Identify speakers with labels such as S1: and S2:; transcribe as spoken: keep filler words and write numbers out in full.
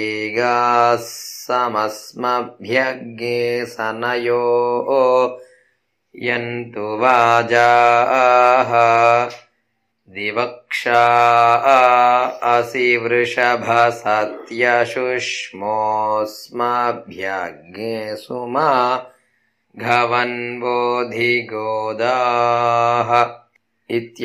S1: समस्मभ्यग्ने सनयो यन्तु वाजाः दिवक्षा असि वृषभसत्यशुष्मोऽस्मभ्यग्ने सुमा घवन्वोऽधिगोदाः।